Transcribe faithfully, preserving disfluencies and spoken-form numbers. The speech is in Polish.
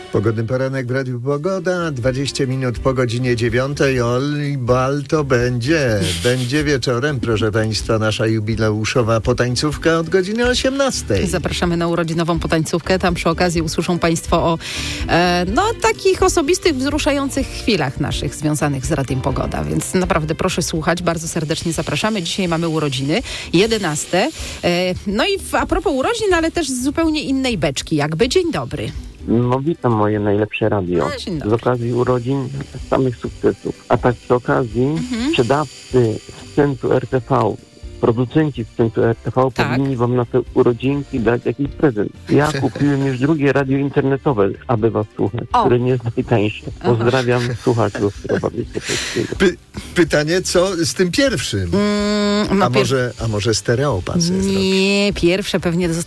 Pogodny poranek w Radiu Pogoda, dwadzieścia minut po godzinie dziewiątej. Oli bal to będzie. Będzie wieczorem, proszę Państwa, nasza jubileuszowa potańcówka od godziny osiemnastej. Zapraszamy na urodzinową potańcówkę. Tam przy okazji usłyszą Państwo o e, no, takich osobistych, wzruszających chwilach naszych związanych z Radiem Pogoda. Więc naprawdę proszę słuchać. Bardzo serdecznie zapraszamy. Dzisiaj mamy urodziny, jedenaste. E, no i w, a propos urodzin, ale też z zupełnie innej beczki. Jakby dzień dobry. No witam moje najlepsze radio. No, z okazji urodzin samych sukcesów. A tak przy okazji mhm. sprzedawcy sprzętu R T V, producenci sprzętu R T V tak. powinni wam na te urodzinki dać jakiś prezent. Ja kupiłem już drugie radio internetowe, aby was słuchać, o. które nie jest najtańsze. Pozdrawiam słuchaczy Ostrowa Wielkopolskiego. Py- pytanie, co z tym pierwszym? Mm, no a, pier- może, a może stereopad? Nie, pierwsze pewnie